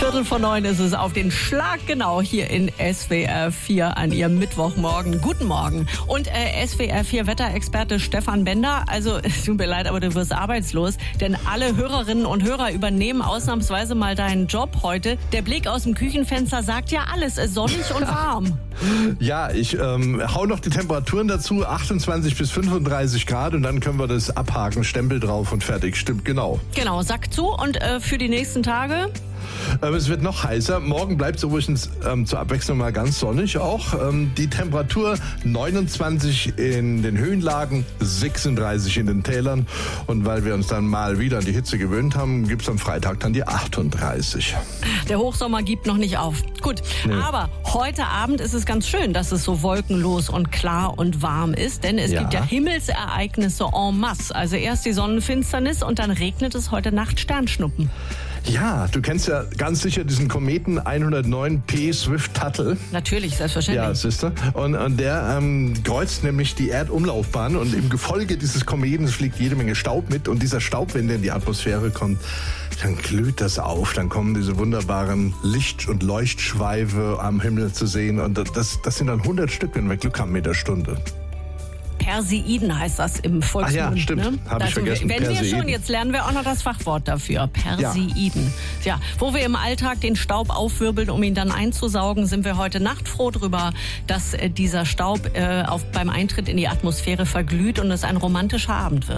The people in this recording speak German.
8:45 ist es auf den Schlag genau hier in SWR 4 an Ihrem Mittwochmorgen. Guten Morgen. Und SWR 4 Wetterexperte Stefan Bender, also es tut mir leid, aber du wirst arbeitslos, denn alle Hörerinnen und Hörer übernehmen ausnahmsweise mal deinen Job heute. Der Blick aus dem Küchenfenster sagt ja alles, sonnig und warm. Ja, ich hau noch die Temperaturen dazu, 28 bis 35 Grad und dann können wir das abhaken, Stempel drauf und fertig. Stimmt, genau. Genau, Sack zu. Und für die nächsten Tage? Es wird noch heißer. Morgen bleibt es übrigens zur Abwechslung mal ganz sonnig auch. Die Temperatur 29 in den Höhenlagen, 36 in den Tälern. Und weil wir uns dann mal wieder an die Hitze gewöhnt haben, gibt es am Freitag dann die 38. Der Hochsommer gibt noch nicht auf. Gut, aber heute Abend ist es ganz schön, dass es so wolkenlos und klar und warm ist. Denn es gibt ja Himmelsereignisse en masse. Also erst die Sonnenfinsternis und dann regnet es heute Nacht Sternschnuppen. Ja, du kennst ja ganz sicher diesen Kometen 109P Swift-Tuttle. Natürlich, selbstverständlich. Ja, siehst du. Und der kreuzt nämlich die Erdumlaufbahn und im Gefolge dieses Kometen fliegt jede Menge Staub mit. Und dieser Staub, wenn der in die Atmosphäre kommt, dann glüht das auf. Dann kommen diese wunderbaren Licht- und Leuchtschweife am Himmel zu sehen. Und das sind dann 100 Stück, wenn wir Glück haben mit der Stunde. Perseiden heißt das im Volksmund. Ah ja, stimmt. Ne? Habe ich vergessen. Wenn wir schon, jetzt lernen wir auch noch das Fachwort dafür. Perseiden. Ja, wo wir im Alltag den Staub aufwirbeln, um ihn dann einzusaugen, sind wir heute Nacht froh drüber, dass dieser Staub beim Eintritt in die Atmosphäre verglüht und es ein romantischer Abend wird.